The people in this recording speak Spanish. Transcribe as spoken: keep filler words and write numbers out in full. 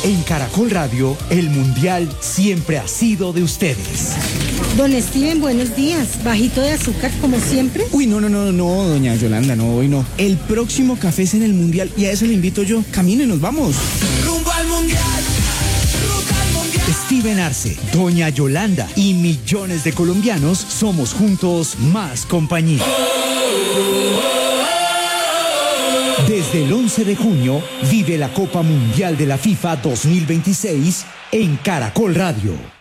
En Caracol Radio, el Mundial siempre ha sido de ustedes. Don Steven, buenos días. ¿Bajito de azúcar como siempre? Uy, no, no, no, no, doña Yolanda, no, hoy no. El próximo café es en el Mundial y a eso le invito yo. Camine, nos vamos. Rumbo al Mundial. Rumbo al Mundial. Steven Arce, doña Yolanda y millones de colombianos somos juntos más compañía. Desde el once de junio, vive la Copa Mundial de la FIFA dos mil veintiséis en Caracol Radio.